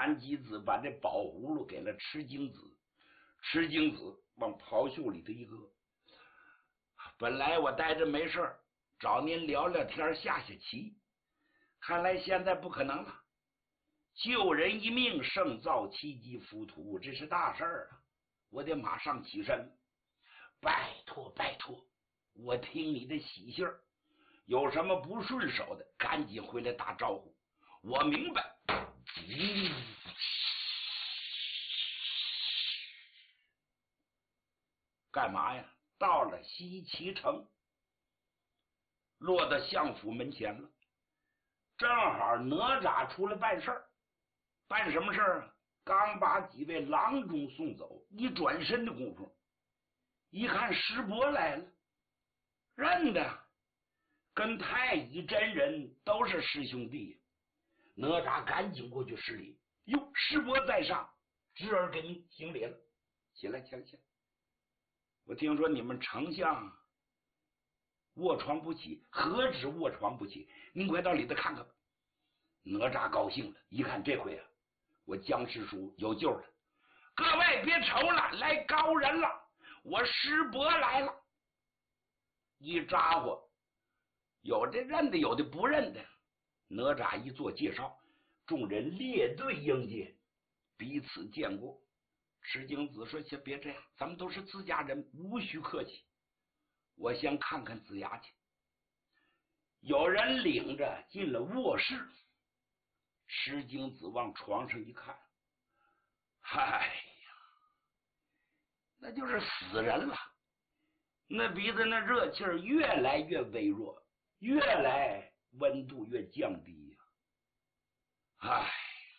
韩吉子把这宝葫芦给了吃惊子，吃惊子往袍袖里头一搁。本来我待着没事找您聊聊天下下棋，看来现在不可能了。救人一命胜造七级浮屠，这是大事啊！我得马上起身。拜托拜托，我听你的喜信儿，有什么不顺手的赶紧回来打招呼。我明白。干嘛呀？到了西岐城，落到相府门前了。正好哪吒出来办事儿。办什么事儿啊？刚把几位郎中送走，一转身的功夫，一看师伯来了，认得，跟太乙真人都是师兄弟。哪吒赶紧过去施礼，哟，师伯在上，侄儿给您行礼了。起来起来起来，我听说你们丞相卧床不起，何止卧床不起，您快到里头看看吧。哪吒高兴了，一看这回啊，我姜师叔有救了。各位别愁了，来高人了，我师伯来了。一扎伙，有的认得，有的不认得。哪吒一做介绍，众人列队迎接，彼此见过。石经子说：“先别这样，咱们都是自家人，无需客气。我先看看子牙去。”有人领着进了卧室，石经子往床上一看，哎呀，那就是死人了。那鼻子那热气儿越来越微弱，越来温度越降低呀。哎，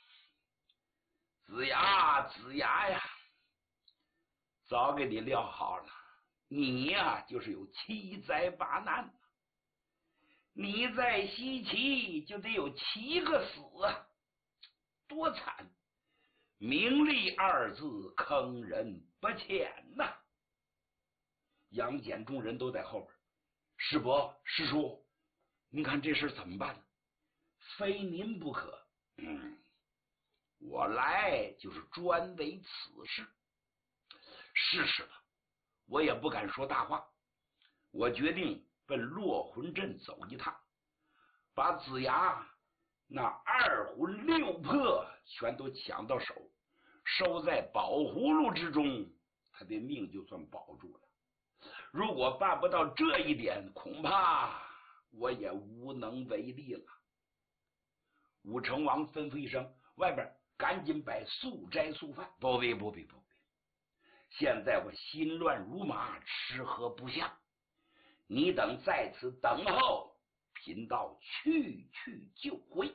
子牙子牙呀，早给你料好了，你呀就是有7灾8难，你在西岐就得有7个死啊，多惨！名利2字坑人不浅呐。杨戬众人都在后边，师伯师叔，您看这事怎么办呢？非您不可。我来就是专为此事。试试吧，我也不敢说大话。我决定奔落魂阵走一趟，把子牙那2魂6魄全都抢到手，收在宝葫芦之中，他的命就算保住了。如果办不到这一点，恐怕我也无能为力了。武成王吩咐一声，外边赶紧摆素斋素饭。不必，现在我心乱如麻，吃喝不下，你等在此等候，贫道去就回。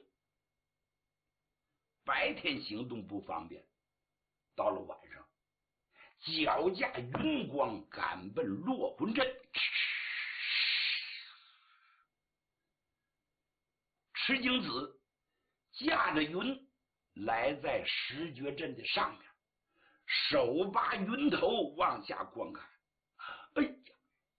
白天行动不方便，到了晚上，脚驾云光赶奔落魂阵。石经子驾着云来在石觉阵的上面，手把云头往下观看。哎呀，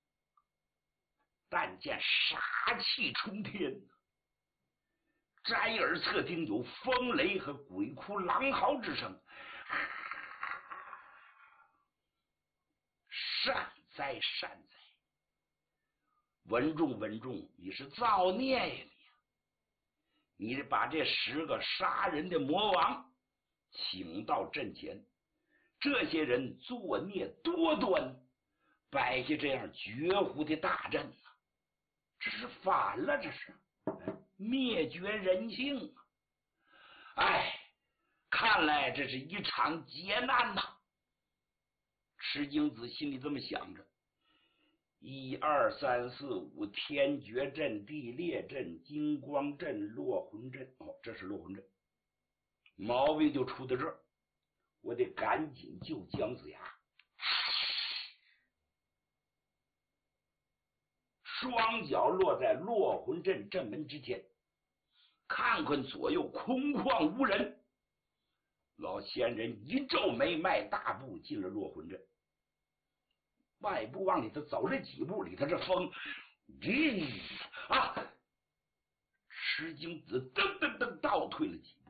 但见杀气冲天，摘耳侧听有风雷和鬼哭狼嚎之声。善哉善哉，文仲，你是造孽呀！你把这10个杀人的魔王请到阵前，这些人作孽多端，摆下这样绝户的大阵啊，这是反了，这是灭绝人性啊！哎，看来这是一场劫难呐！石经子心里这么想着，1、2、3、4、5，天绝阵、地裂阵、金光阵、落魂阵。这是落魂阵，毛病就出在这儿，我得赶紧救姜子牙。双脚落在落魂阵阵门之前，看看左右空旷无人，老仙人一皱眉，迈大步进了落魂阵。迈步往里头走了几步，里头这风石经子噔倒退了几步。